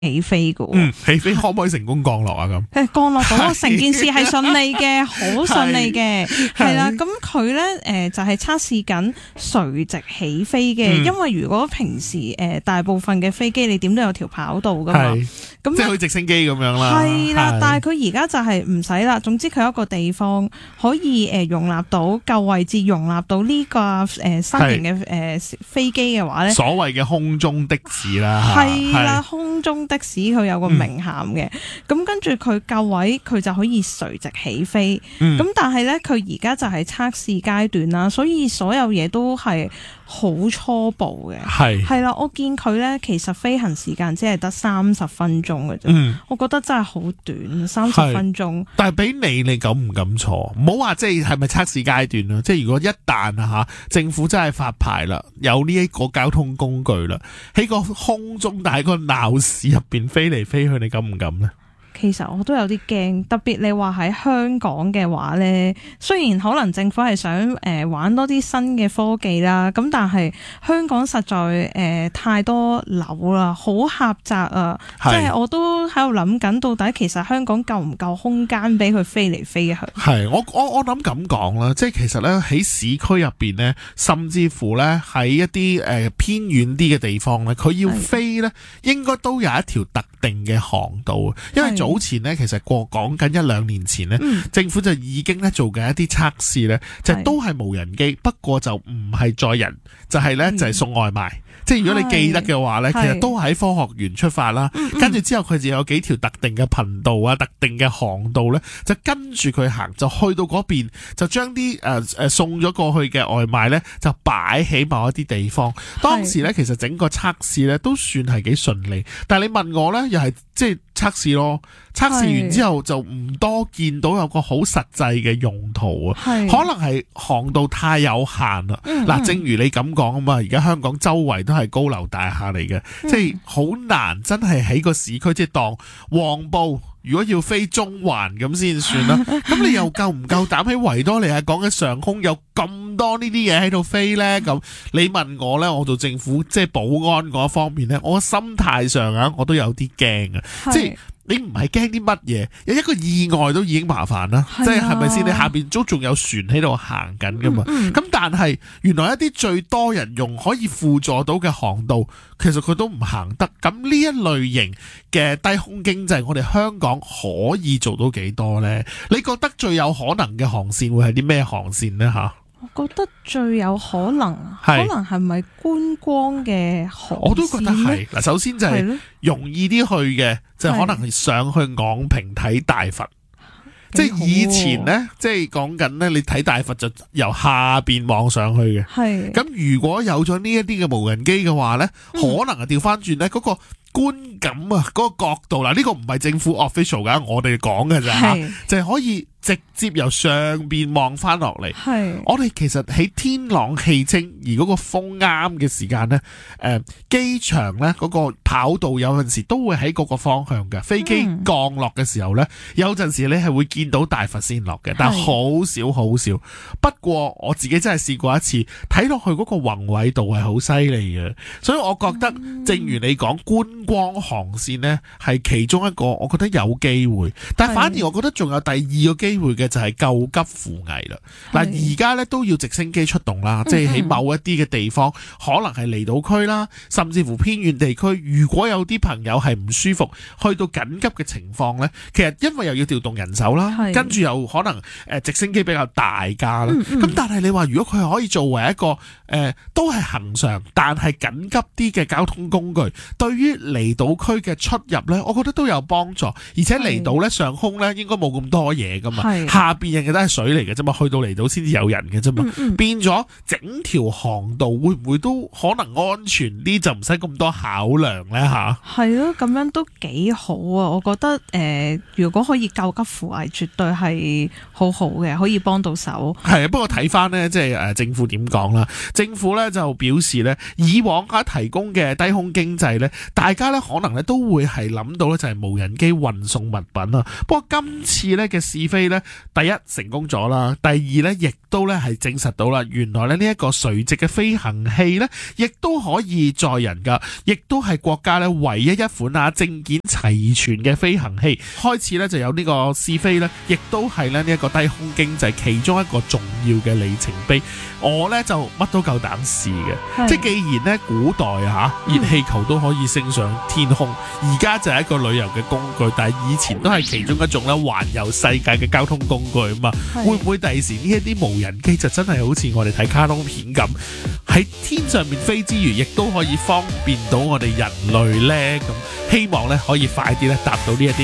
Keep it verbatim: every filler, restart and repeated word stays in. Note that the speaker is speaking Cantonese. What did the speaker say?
起飛嘅。 嗯，起飛可唔可以成功降落啊？咁誒降落到成件事係順利嘅，好順利嘅，係啦。咁佢咧誒就係測試緊垂直起飛嘅，嗯、因為如果平時誒大部分嘅飛機你點都有條跑道噶嘛，咁即係好似直升機咁樣啦。 係啦，但係佢而家就係唔使啦。總之佢有一個地方可以誒容納到夠位置，容納到呢個誒新型嘅誒飛機嘅話咧， 所謂嘅空中的士啦， 係啦，空中的士佢有個名銜嘅，咁、嗯、跟住佢夠位，佢就可以垂直起飛。咁、嗯、但係咧，佢而家就係測試階段啦，所以所有嘢都係好初步嘅。係係啦，我見佢咧，其實飛行時間只係得三十分鐘嘅啫。嗯，我覺得真係好短，三十分鐘。但係俾你，你敢唔敢坐？唔好話即係係咪測試階段啦？即係如果一旦啊吓，政府真係發牌啦，有呢一個交通工具啦，喺個空中但係個鬧市入邊飛嚟飛去，你敢唔敢呢？其實我都有啲驚，特別你話喺香港嘅話呢，雖然可能政府係想誒、呃、玩多啲新嘅科技啦，咁但係香港實在誒、呃、太多樓啦，好狹窄啊，即係我都喺度諗緊，到底其實香港夠唔夠空間俾佢飛嚟飛去？係我我我諗咁講啦，即係其實呢，喺市區入邊呢，甚至乎呢，喺一啲誒、呃、偏遠啲嘅地方呢，佢要飛呢，應該都有一條特定嘅航道，因為早前呢，其實過講緊一兩年前呢，嗯、政府就已經咧做緊一啲測試呢，就都係無人機，不過就唔係載人，就係、是、呢，就係、是、送外賣。即係如果你記得嘅話呢，其實都喺科學園出發啦，跟住之後佢就有幾條特定嘅頻道啊、特定嘅航道呢，就跟住佢行，就去到嗰邊，就將啲誒誒送咗過去嘅外賣呢，就擺喺某一啲地方。當時呢，其實整個測試呢都算係幾順利，但係你問我呢，又係即係測試咯，測試完之後就唔多見到有個好實際嘅用途啊，可能係航道太有限啦。嗱、嗯，正如你咁講啊嘛，而家香港周圍都係高樓大廈嚟嘅，即係好難真係喺個市區，即係當黃埔如果要飛中環咁先算啦。咁你又夠唔夠膽喺維多利亞港嘅上空有咁多呢啲嘢喺度飛呢？咁你問我呢，我做政府即係保安嗰一方面呢，我心態上啊，我都有啲驚啊，即係。你唔係驚啲乜嘢？有一個意外都已經麻煩啦，即係係咪先？你下邊都仲有船喺度行緊噶嘛？咁、嗯嗯、但係原來一啲最多人用可以輔助到嘅航道，其實佢都唔行得。咁呢一類型嘅低空經濟，我哋香港可以做到幾多呢？你覺得最有可能嘅航線會係啲咩航線呢？吓？我覺得最有可能，可能係咪觀光嘅航線？我都覺得係。嗱，首先就係容易啲去嘅，就係、可能係上去昂坪睇大佛。即係以前呢，即係講緊呢，你睇大佛就由下邊望上去嘅。係。咁如果有咗呢一啲嘅無人機嘅話呢，嗯、可能係調翻轉呢嗰個觀感啊，嗰、嗰個角度啦，呢、呢個唔係政府 official 噶，我哋講嘅咋，就係可以直接由上邊望翻落嚟。係，我哋其實喺天朗氣清，而嗰個風啱嘅時間呢，誒、呃，機場呢嗰個跑道有陣時都會喺嗰個方向嘅，飛機降落嘅時候呢，嗯、有陣時你係會見到大佛先落嘅，但係好少好少。不過我自己真係試過一次，睇落去嗰個宏偉度係好犀利嘅，所以我覺得，嗯、正如你講觀光航線呢係其中一個，我覺得有機會，但係反而我覺得仲有第二個機會嘅就係救急扶危啦。嗱，而家呢都要直升機出動啦，即係喺某一啲嘅地方，可能係離島區啦，甚至乎偏遠地區，如果有啲朋友係唔舒服，去到緊急嘅情況呢，其實因為又要調動人手啦，跟住又可能誒直升機比較大架啦，咁、嗯嗯、但係你話如果佢係可以作為一個誒、呃、都係恆常但係緊急啲嘅交通工具，對於離島區嘅出入呢，我覺得都有幫助，而且離島呢，上空呢應該冇咁多嘢噶嘛，下邊人嘅都係水嚟嘅啫嘛，去到離島先至有人嘅啫嘛，嗯嗯變咗整條航道會唔會都可能安全啲，就唔使咁多考量呢？吓？係咯，咁樣都幾好啊！我覺得誒、呃，如果可以救急扶危，絕對係好好嘅，可以幫到手。係啊，不過睇翻呢，即係誒政府點講啦？政府呢就表示呢，以往啊提供嘅低空經濟呢，大家呢可能呢都會係諗到呢，就係無人機運送物品啊。不過今次呢嘅試飛呢。 咧，第一成功咗啦，第二咧亦都咧係證實到啦，原來咧呢一個垂直嘅飛行器咧，亦都可以載人噶，亦都係國家咧唯一一款啊證件齊全嘅飛行器。開始咧就有呢個試飛咧，亦都係咧呢一個低空經濟其中一個重要嘅里程碑。我咧就乜都夠膽試嘅，即係既然咧古代嚇熱氣球都可以升上天空，而家就係一個旅遊嘅工具，但係以前都係其中一種咧環遊世界嘅交通工具啊嘛。會唔會第時呢一啲無人機就真係好似我哋睇卡通片咁，喺天上面飛之餘，亦都可以方便到我哋人類呢？咁希望咧可以快啲咧達到呢一啲